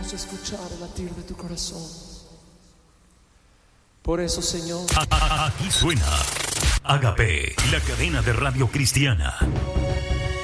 Queremos escuchar el latir de tu corazón. Por eso, Señor, Aquí suena Agape, la cadena de radio cristiana.